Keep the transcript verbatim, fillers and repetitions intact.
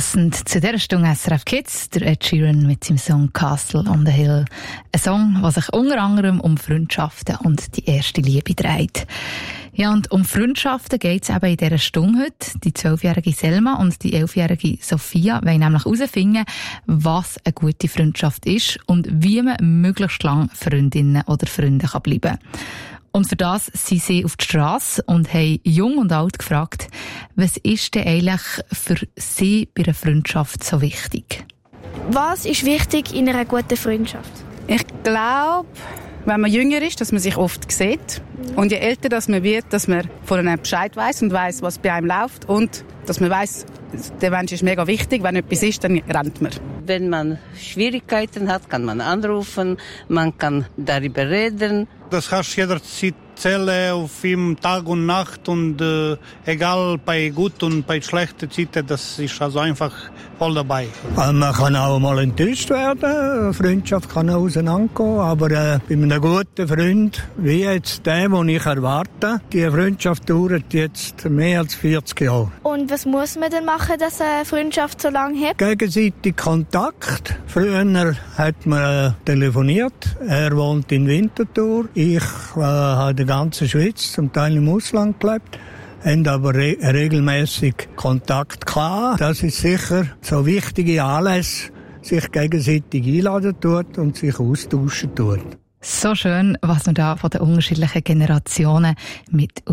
Passend zu dieser Stunde S R F Kids, der Ed Sheeran mit seinem Song «Castle on the Hill». Ein Song, der sich unter anderem um Freundschaften und die erste Liebe dreht. Ja, und um Freundschaften geht es eben in dieser Stunde heute. Die zwölfjährige Selma und die elfjährige Sophia wollen nämlich herausfinden, was eine gute Freundschaft ist und wie man möglichst lange Freundinnen oder Freunde bleiben kann. Und für das sind sie auf die Strasse und haben jung und alt gefragt, was ist denn eigentlich für sie bei einer Freundschaft so wichtig? Was ist wichtig in einer guten Freundschaft? Ich glaube, wenn man jünger ist, dass man sich oft sieht. Und je älter dass man wird, dass man von einem Bescheid weiss und weiss, was bei einem läuft. Und dass man weiss, der Mensch ist mega wichtig. Wenn etwas ist, dann rennt man. Wenn man Schwierigkeiten hat, kann man anrufen, man kann darüber reden. Das hast du jederzeit Zelle auf ihm Tag und Nacht und äh, egal bei gut und bei schlechten Zeiten, das ist also einfach voll dabei. Also man kann auch mal enttäuscht werden, eine Freundschaft kann auch auseinandergehen, aber äh, bei einem guten Freund, wie jetzt der, den ich erwarte, die Freundschaft dauert jetzt mehr als vierzig Jahre. Und was muss man denn machen, dass eine Freundschaft so lange hält? Gegenseitig Kontakt. Früher hat man äh, telefoniert, er wohnt in Winterthur, ich äh, habe die ganze Schweiz, zum Teil im Ausland gelebt, haben aber re- regelmäßig Kontakt gehabt. Das ist sicher so wichtige Anlässe, sich gegenseitig einladen tut und sich austauschen tut. So schön, was man da von den unterschiedlichen Generationen mit